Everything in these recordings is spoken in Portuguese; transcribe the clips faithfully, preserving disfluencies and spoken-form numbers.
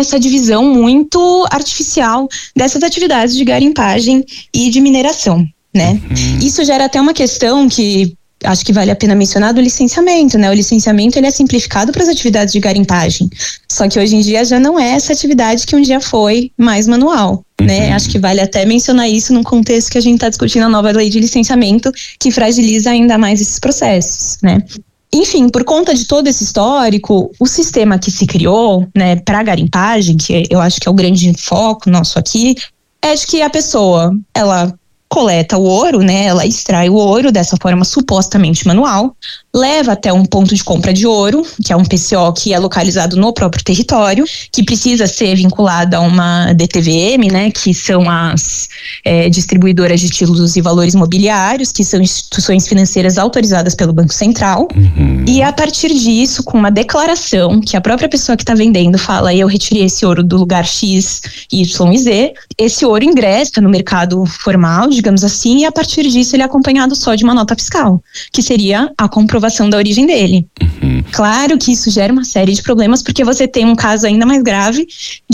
essa divisão muito artificial dessas atividades de garimpagem e de mineração, né? Uhum. Isso gera até uma questão que acho que vale a pena mencionar do licenciamento, né? O licenciamento, ele é simplificado para as atividades de garimpagem, só que hoje em dia já não é essa atividade que um dia foi mais manual, uhum. né? Acho que vale até mencionar isso num contexto que a gente está discutindo a nova lei de licenciamento, que fragiliza ainda mais esses processos, né? Enfim, por conta de todo esse histórico, o sistema que se criou, né, para garimpagem, que eu acho que é o grande foco nosso aqui, é de que a pessoa, ela coleta o ouro, né? Ela extrai o ouro dessa forma supostamente manual, leva até um ponto de compra de ouro, que é um P C O que é localizado no próprio território, que precisa ser vinculado a uma D T V M, né? Que são as é, distribuidoras de títulos e valores mobiliários, que são instituições financeiras autorizadas pelo Banco Central. Uhum. E a partir disso, com uma declaração que a própria pessoa que está vendendo fala: eu retirei esse ouro do lugar X, Y e Z, esse ouro ingressa no mercado formal, digamos assim, e a partir disso ele é acompanhado só de uma nota fiscal, que seria a comprovação da origem dele. Uhum. Claro que isso gera uma série de problemas, porque você tem um caso ainda mais grave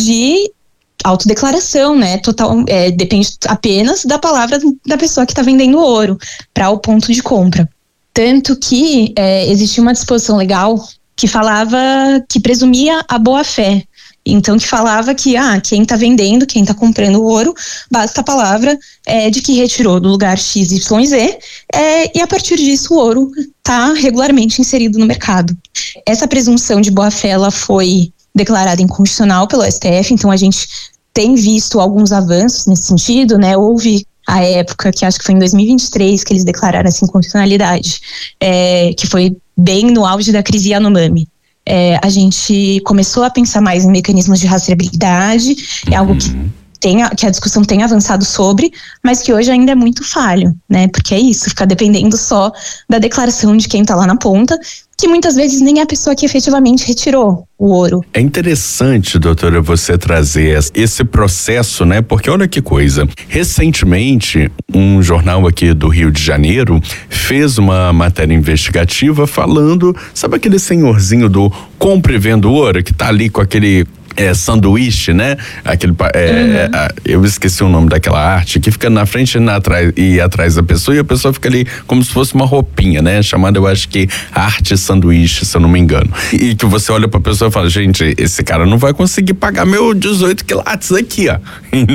de autodeclaração, né? Total, é, depende apenas da palavra da pessoa que está vendendo o ouro para o ponto de compra. Tanto que é, existia uma disposição legal que falava, que presumia a boa-fé. Então, que falava que ah, quem está vendendo, quem está comprando o ouro, basta a palavra é, de que retirou do lugar X, Y e Z, é, e a partir disso o ouro está regularmente inserido no mercado. Essa presunção de boa-fé, ela foi declarada inconstitucional pelo S T F, então a gente tem visto alguns avanços nesse sentido, né? Houve a época, que acho que foi em dois mil e vinte e três, que eles declararam essa inconstitucionalidade, é, que foi bem no auge da crise Yanomami. É, a gente começou a pensar mais em mecanismos de rastreabilidade, é algo que, tem, que a discussão tem avançado sobre, mas que hoje ainda é muito falho, né? Porque é isso, fica dependendo só da declaração de quem está lá na ponta, que muitas vezes nem é a pessoa que efetivamente retirou o ouro. É interessante, doutora, você trazer esse processo, né? Porque olha que coisa, recentemente um jornal aqui do Rio de Janeiro fez uma matéria investigativa falando, sabe aquele senhorzinho do compra e venda ouro, que tá ali com aquele É, sanduíche, né? Aquele, é, uhum. é, eu esqueci o nome daquela arte, que fica na frente e, na, atrás, e atrás da pessoa, e a pessoa fica ali como se fosse uma roupinha, né? Chamada, eu acho que arte sanduíche, se eu não me engano. E, e que você olha pra pessoa e fala: gente, esse cara não vai conseguir pagar meu dezoito quilates aqui, ó.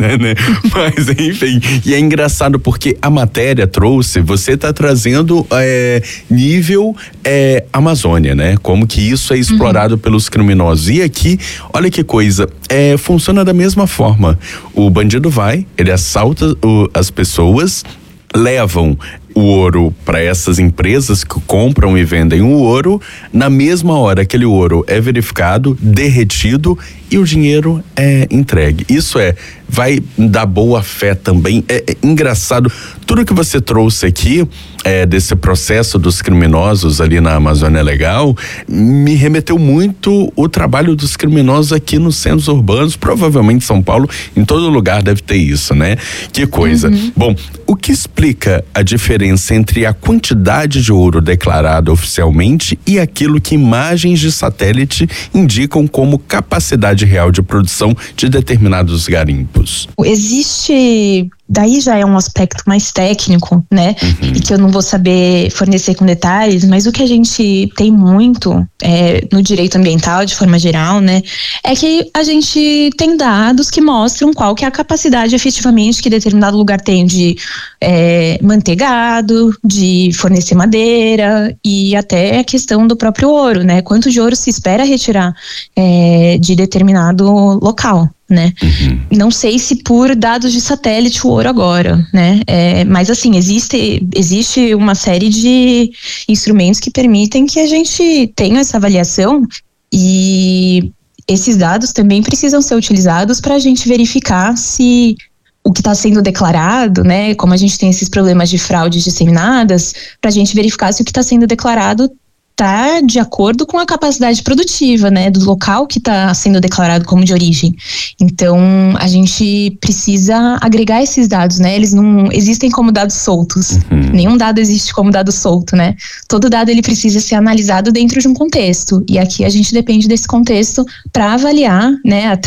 Mas, enfim, e é engraçado porque a matéria trouxe, você tá trazendo é, nível é, Amazônia, né? Como que isso é explorado uhum. pelos criminosos. E aqui, olha que coisa, é, funciona da mesma forma. O bandido vai, ele assalta o, as pessoas, levam o ouro para essas empresas que compram e vendem o ouro. Na mesma hora, aquele ouro é verificado, derretido e o dinheiro é entregue. Isso é, vai dar boa fé também. É, é engraçado, tudo que você trouxe aqui é, desse processo dos criminosos ali na Amazônia Legal me remeteu muito o trabalho dos criminosos aqui nos centros urbanos, provavelmente São Paulo, em todo lugar deve ter isso, né? Que coisa. Uhum. Bom, o que explica a diferença entre a quantidade de ouro declarada oficialmente e aquilo que imagens de satélite indicam como capacidade real de produção de determinados garimpos? Existe, daí já é um aspecto mais técnico, né? Uhum. E que eu não vou saber fornecer com detalhes, mas o que a gente tem muito é, no direito ambiental, de forma geral, né? É que a gente tem dados que mostram qual que é a capacidade efetivamente que determinado lugar tem de é, manter gado, de fornecer madeira e até a questão do próprio ouro, né? Quanto de ouro se espera retirar é, de determinado local, né? Uhum. Não sei se por dados de satélite o ouro agora, né? É, mas assim, existe, existe uma série de instrumentos que permitem que a gente tenha essa avaliação, e esses dados também precisam ser utilizados para a gente verificar se o que está sendo declarado, né? Como a gente tem esses problemas de fraudes disseminadas, para a gente verificar se o que está sendo declarado está de acordo com a capacidade produtiva, né, do local que está sendo declarado como de origem. Então, a gente precisa agregar esses dados, né, eles não existem como dados soltos. Uhum. Nenhum dado existe como dado solto, né. Todo dado, ele precisa ser analisado dentro de um contexto, e aqui a gente depende desse contexto para avaliar, né, até